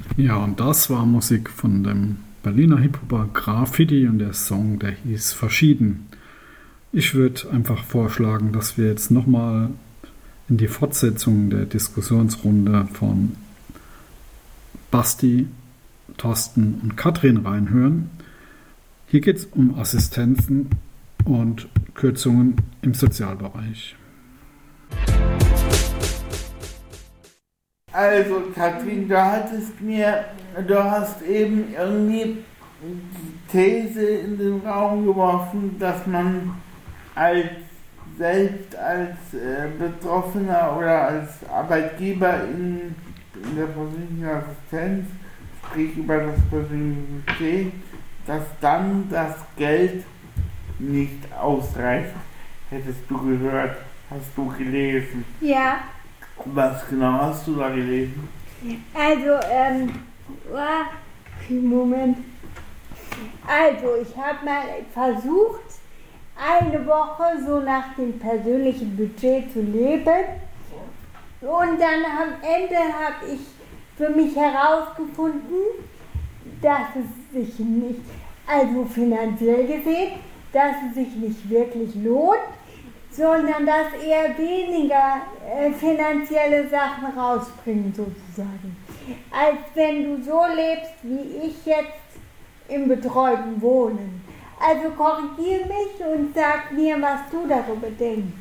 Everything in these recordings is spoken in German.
Ja, und das war Musik von dem Berliner Hip-Hopper Graffiti und der Song, der hieß Verschieden. Ich würde einfach vorschlagen, dass wir jetzt nochmal in die Fortsetzung der Diskussionsrunde von Basti, Thorsten und Katrin reinhören. Hier geht es um Assistenzen und Kürzungen im Sozialbereich. Also Katrin, du hast eben irgendwie die These in den Raum geworfen, dass man selbst als Betroffener oder als Arbeitgeber in der persönlichen Assistenz, sprich über das persönliche Budget, dass dann das Geld nicht ausreicht. Hättest du gehört, hast du gelesen. Ja, Was genau hast du da gelesen? also, Moment. Also, ich habe mal versucht, eine Woche so nach dem persönlichen Budget zu leben. Und dann am Ende habe ich für mich herausgefunden, dass es sich nicht, also finanziell gesehen, dass es sich nicht wirklich lohnt, sondern dass eher weniger finanzielle Sachen rausbringen sozusagen. Als wenn du so lebst, wie ich jetzt im betreuten Wohnen. Also korrigiere mich und sag mir, was du darüber denkst.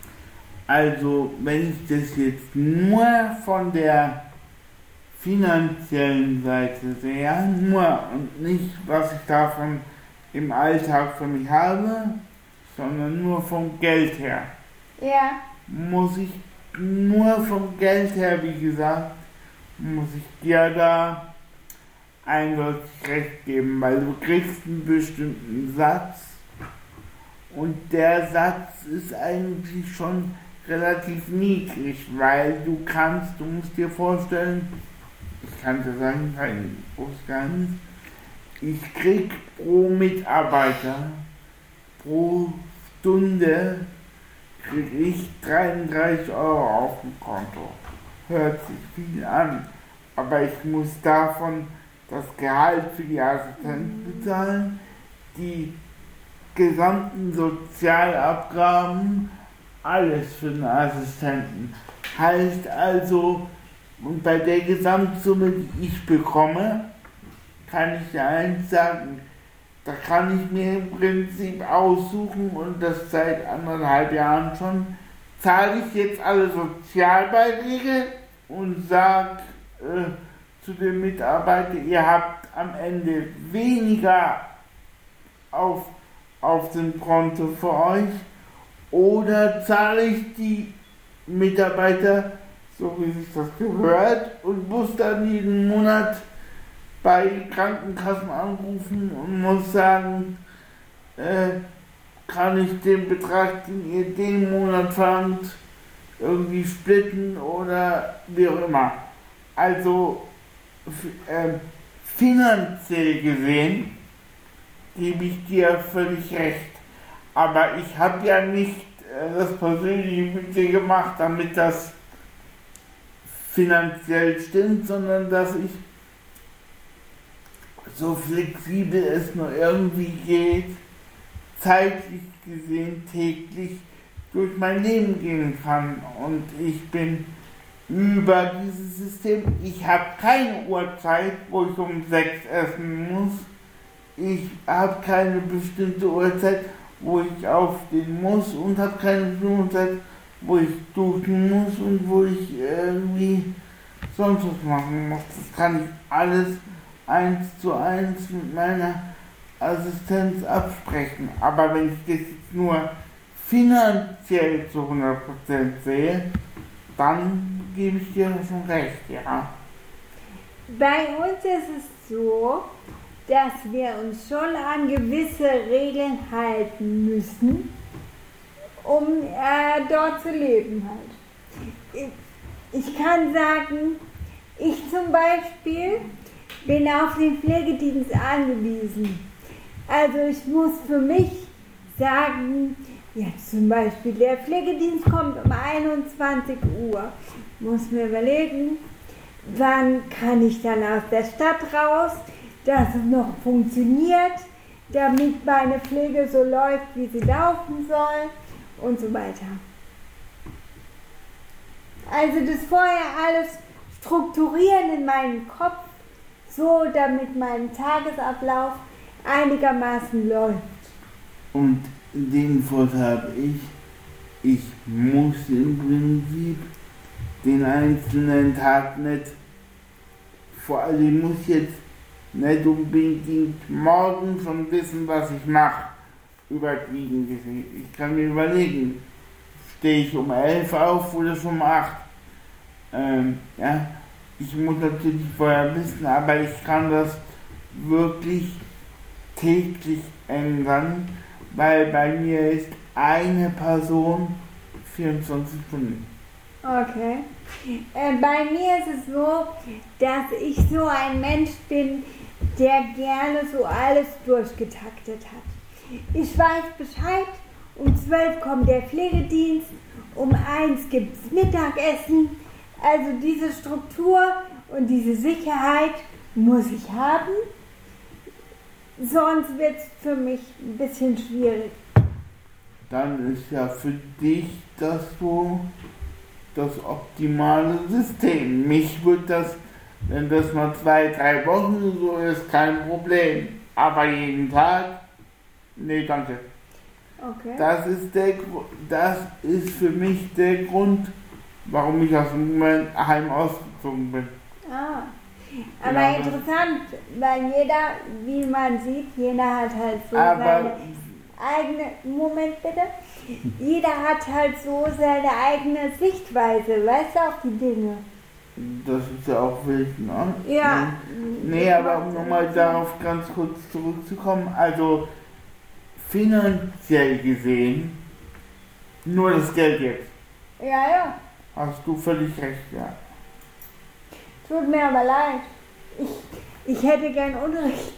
Also, wenn ich das jetzt nur von der finanziellen Seite sehe, nur und nicht, was ich davon im Alltag für mich habe, sondern nur vom Geld her, Ja, muss ich nur vom Geld her, wie gesagt, muss ich dir da eindeutig recht geben, weil du kriegst einen bestimmten Satz und der Satz ist eigentlich schon relativ niedrig, weil du musst dir vorstellen, ich kann dir sagen, kein großes Geheimnis, ich krieg pro Mitarbeiter, pro Stunde krieg ich 33 Euro auf dem Konto. Hört sich viel an, aber ich muss davon das Gehalt für die Assistenz bezahlen, die gesamten Sozialabgaben, alles für den Assistenten. Heißt also, und bei der Gesamtsumme, die ich bekomme, kann ich dir eins sagen, da kann ich mir im Prinzip aussuchen und das seit 1,5 Jahren schon, zahle ich jetzt alle Sozialbeiträge und sage zu den Mitarbeitern, ihr habt am Ende weniger auf dem Konto für euch, oder zahle ich die Mitarbeiter, so wie sich das gehört, und muss dann jeden Monat bei Krankenkassen anrufen und muss sagen, kann ich den Betrag, den ihr den Monat verlangt, irgendwie splitten oder wie auch immer. Also finanziell gesehen gebe ich dir völlig recht. Aber ich habe ja nicht das persönliche Budget gemacht, damit das finanziell stimmt, sondern dass ich so flexibel es nur irgendwie geht, zeitlich gesehen täglich durch mein Leben gehen kann. Und ich bin über dieses System, ich habe keine Uhrzeit, wo ich um 6 essen muss. Ich habe keine bestimmte Uhrzeit, wo ich aufstehen muss, und habe keine bestimmte Uhrzeit, wo ich duschen muss und wo ich irgendwie sonst was machen muss. Das kann ich alles 1:1 mit meiner Assistenz absprechen. Aber wenn ich das jetzt nur finanziell zu 100% sehe, dann gebe ich dir schon recht, ja. bei uns ist es so, dass wir uns schon an gewisse Regeln halten müssen, um dort zu leben halt. Ich kann sagen, ich zum Beispiel bin auf den Pflegedienst angewiesen. Also ich muss für mich sagen, ja zum Beispiel der Pflegedienst kommt um 21 Uhr. Muss mir überlegen, wann kann ich dann aus der Stadt raus, dass es noch funktioniert, damit meine Pflege so läuft, wie sie laufen soll und so weiter. Also das vorher alles strukturieren in meinem Kopf, so damit mein Tagesablauf einigermaßen läuft. Und den Vorteil habe ich muss im Prinzip den einzelnen Tag nicht, vor allem muss jetzt nicht unbedingt morgen schon wissen, was ich mache, übertrieben gesehen. Ich kann mir überlegen, stehe ich um 11 auf oder schon um 8. Ja, ich muss natürlich vorher wissen, aber ich kann das wirklich täglich ändern, weil bei mir ist eine Person 24 Stunden. Okay. Bei mir ist es so, dass ich so ein Mensch bin, der gerne so alles durchgetaktet hat. Ich weiß Bescheid, um 12 kommt der Pflegedienst, um 1 gibt es Mittagessen. Also diese Struktur und diese Sicherheit muss ich haben, sonst wird es für mich ein bisschen schwierig. Dann ist ja für dich das so das optimale System. Mich wird das, wenn das mal 2-3 Wochen so ist, kein Problem. Aber jeden Tag, nee, danke. Okay. Das ist für mich der Grund, warum ich aus dem Heim ausgezogen bin. Ah. Aber Genau. interessant, weil jeder, wie man sieht, jeder hat halt so Aber seine eigene, Moment bitte, jeder hat halt so seine eigene Sichtweise, weißt du, auf die Dinge. das ist ja auch wild, ne? Ja. Nee, aber um nochmal darauf ganz kurz zurückzukommen, also finanziell gesehen, nur das Geld jetzt. Ja, ja. Hast du völlig recht, ja. Tut mir aber leid. Ich hätte gern Unrecht.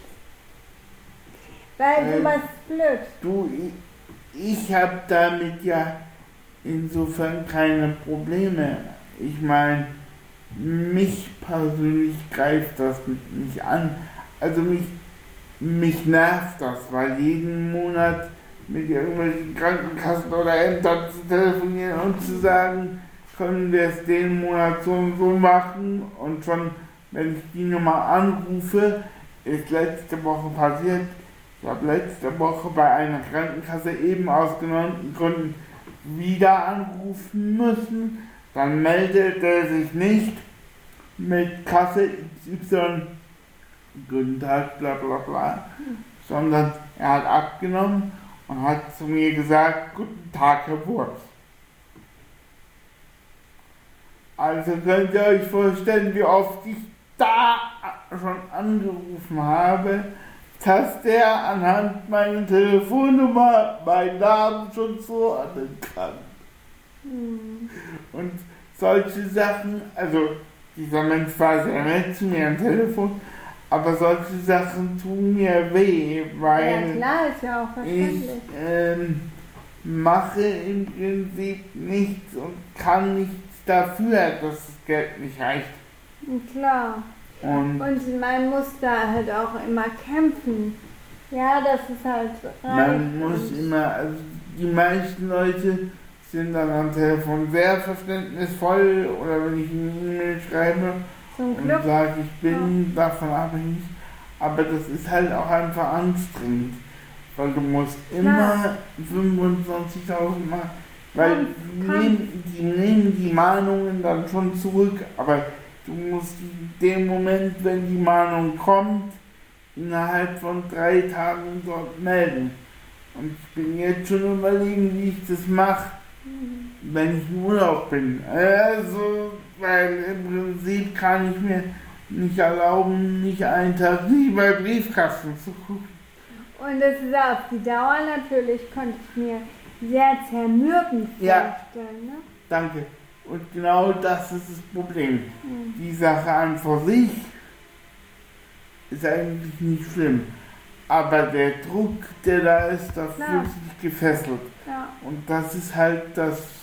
Weil sowas ist blöd. Du, ich habe damit ja insofern keine Probleme. Ich meine, mich persönlich greift das nicht an. Also mich nervt das, weil jeden Monat mit irgendwelchen Krankenkassen oder Ämtern zu telefonieren und zu sagen, können wir es den Monat so und so machen, und schon, wenn ich die Nummer anrufe, ist letzte Woche passiert. Ich habe letzte Woche bei einer Krankenkasse eben aus genannten Gründen wieder anrufen müssen. Dann meldet er sich nicht mit Kasse XY, guten Tag, bla bla bla, sondern er hat abgenommen und hat zu mir gesagt, guten Tag, Herr Wurz. Also könnt ihr euch vorstellen, wie oft ich da schon angerufen habe, dass der anhand meiner Telefonnummer meinen Namen schon zuordnen kann. Und solche Sachen, also dieser Mensch war sehr nett zu mir am Telefon, aber solche Sachen tun mir weh, weil Ja klar, ist ja auch verständlich. ich mache im Prinzip nichts und kann nichts dafür, dass das Geld nicht reicht. Klar. Und man muss da halt auch immer kämpfen. Ja, das ist halt man muss immer, also die meisten Leute sind dann am Telefon sehr verständnisvoll, oder wenn ich eine E-Mail schreibe zum und Glück. sage, ich bin davon abhängig, aber das ist halt auch einfach anstrengend, weil du musst immer 25.000 Mal, weil die nehmen die Mahnungen dann schon zurück, aber du musst in dem Moment, wenn die Mahnung kommt, innerhalb von 3 Tagen dort melden. Und ich bin jetzt schon überlegen, wie ich das mache, wenn ich im Urlaub bin. Also, weil im Prinzip kann ich mir nicht erlauben, nicht einen Tag nicht bei Briefkasten zu gucken. Und das ist auf die Dauer natürlich, konnte ich mir sehr zermürbend vorstellen. Ne? Danke. Und genau das ist das Problem. Die Sache an für sich ist eigentlich nicht schlimm. Aber der Druck, der da ist, da fühlt sich gefesselt. Ja. Und das ist halt das